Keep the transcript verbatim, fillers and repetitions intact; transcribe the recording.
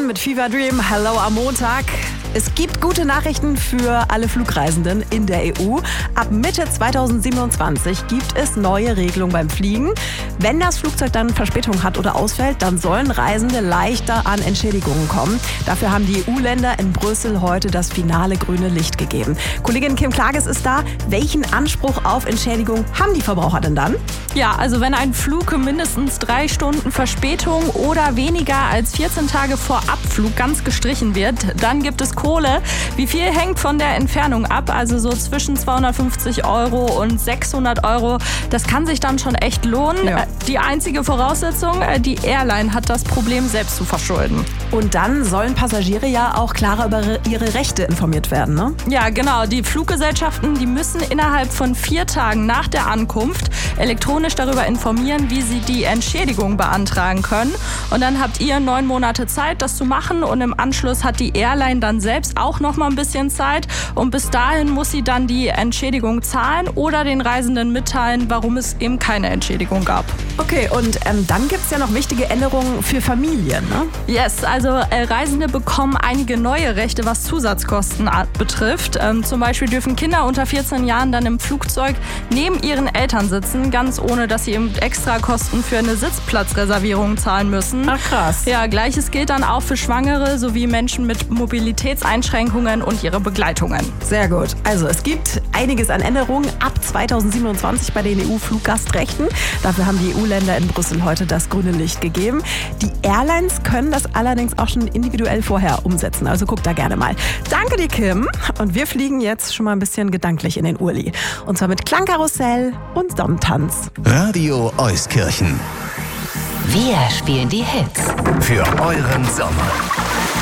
mit Fever Dream. Hello am Montag. Es gibt gute Nachrichten für alle Flugreisenden in der E U. Ab Mitte zweitausendsiebenundzwanzig gibt es neue Regelungen beim Fliegen. Wenn das Flugzeug dann Verspätung hat oder ausfällt, dann sollen Reisende leichter an Entschädigungen kommen. Dafür haben die E U-Länder in Brüssel heute das finale grüne Licht gegeben. Kollegin Kim Klages ist da. Welchen Anspruch auf Entschädigung haben die Verbraucher denn dann? Ja, also wenn ein Flug mindestens drei Stunden Verspätung oder weniger als vierzehn Tage vor Abflug ganz gestrichen wird, dann gibt es Kohle. Wie viel hängt von der Entfernung ab? Also so zwischen zweihundertfünfzig Euro und sechshundert Euro. Das kann sich dann schon echt lohnen. Ja. Die einzige Voraussetzung, die Airline hat das Problem selbst zu verschulden. Und dann sollen Passagiere ja auch klarer über ihre Rechte informiert werden, ne? Ja, genau. Die Fluggesellschaften, die müssen innerhalb von vier Tagen nach der Ankunft elektronisch darüber informieren, wie sie die Entschädigung beantragen können. Und dann habt ihr neun Monate Zeit, das zu machen. Und im Anschluss hat die Airline dann selbst auch noch mal ein bisschen Zeit. Und bis dahin muss sie dann die Entschädigung zahlen oder den Reisenden mitteilen, warum es eben keine Entschädigung gab. Okay, und ähm, dann gibt es ja noch wichtige Änderungen für Familien, ne? Yes, also äh, Reisende bekommen einige neue Rechte, was Zusatzkosten a- betrifft. Ähm, zum Beispiel dürfen Kinder unter vierzehn Jahren dann im Flugzeug neben ihren Eltern sitzen, ganz ohne, dass sie eben extra Kosten für eine Sitzplatzreservierung zahlen müssen. Ach krass. Ja, Gleiches gilt dann auch für Schwangere sowie Menschen mit Mobilitätseinschränkungen und ihre Begleitungen. Sehr gut. Also es gibt einiges an Änderungen ab zweitausendsiebenundzwanzig bei den E U-Fluggastrechten. Dafür haben die E U-Länder in Brüssel heute das grüne Licht gegeben. Die Airlines können das allerdings auch schon individuell vorher umsetzen. Also guck da gerne mal. Danke dir, Kim. Und wir fliegen jetzt schon mal ein bisschen gedanklich in den Urli. Und zwar mit Klangkarussell und Sonnentanz. Radio Euskirchen. Wir spielen die Hits. Für euren Sommer.